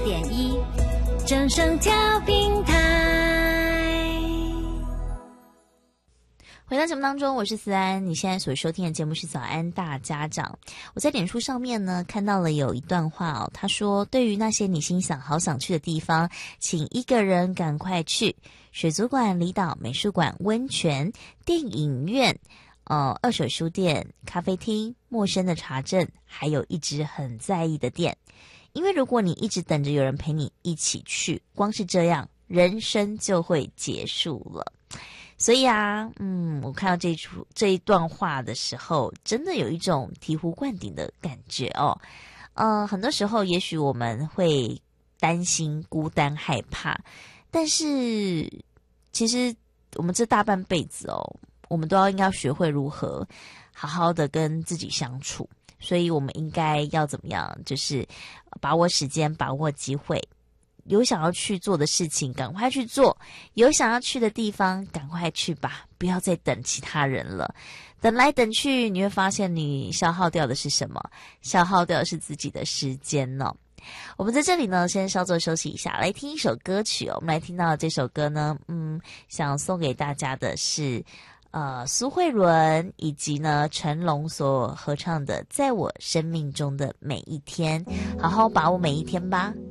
104.1正声调频台。 回到节目当中，我是思安，你现在所收听的节目是早安大家长。我在脸书上面呢看到了有一段话哦，他说对于那些你心想好想去的地方，请一个人赶快去。水族馆、离岛、美术馆、温泉、电影院、二手书店、咖啡厅、陌生的茶镇，还有一直很在意的店。因为如果你一直等着有人陪你一起去，光是这样，人生就会结束了。所以啊，我看到这一段话的时候，真的有一种醍醐灌顶的感觉哦。很多时候也许我们会担心、孤单、害怕，但是其实我们这大半辈子哦，我们都应该学会如何好好的跟自己相处。所以我们应该要怎么样？就是把握时间，把握机会。有想要去做的事情，赶快去做；有想要去的地方，赶快去吧，不要再等其他人了。等来等去，你会发现你消耗掉的是什么？消耗掉的是自己的时间哦。我们在这里呢，先稍作休息一下，来听一首歌曲哦。我们来听到的这首歌呢，想送给大家的是苏慧伦以及呢成龙所合唱的《在我生命中的每一天》，好好把握每一天吧。